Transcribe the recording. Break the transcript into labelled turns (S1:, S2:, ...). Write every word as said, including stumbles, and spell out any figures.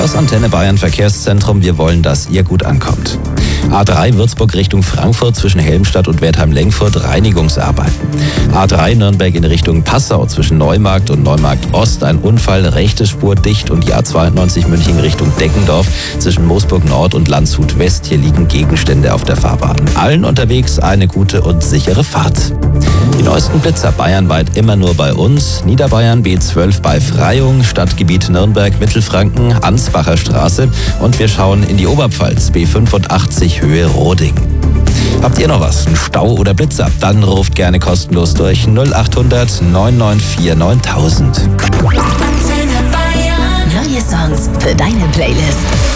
S1: Das Antenne Bayern Verkehrszentrum, wir wollen, dass ihr gut ankommt. A drei Würzburg Richtung Frankfurt zwischen Helmstadt und Wertheim-Lengfurt Reinigungsarbeiten. A drei Nürnberg in Richtung Passau zwischen Neumarkt und Neumarkt Ost ein Unfall, rechte Spur dicht und die A zweiundneunzig München Richtung Deckendorf zwischen Moosburg Nord und Landshut West. Hier liegen Gegenstände auf der Fahrbahn. Allen unterwegs eine gute und sichere Fahrt. Die neuesten Blitzer bayernweit immer nur bei uns. Niederbayern B zwölf bei Freyung, Stadtgebiet Nürnberg, Mittelfranken, Ansbacher Straße. Und wir schauen in die Oberpfalz, B fünfundachtzig Höhe Roding. Habt ihr noch was? Ein Stau oder Blitzer? Dann ruft gerne kostenlos durch null acht hundert neun neun vier neuntausend.
S2: Neue Songs für deine Playlist.